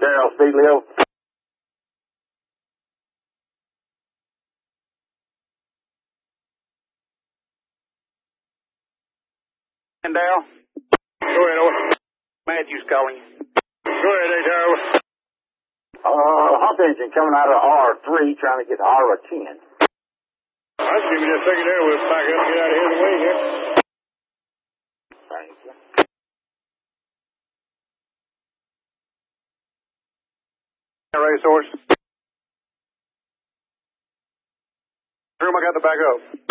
Daryl, speed, Leo. And Daryl? Go ahead, over. Matthews calling you. Go ahead, Daryl. Hump engine coming out of R3 trying to get to R10. I'll just give you just a second there. We'll back up and get out of here in the way here. Thank you. Racehorse. Room, I got the back up.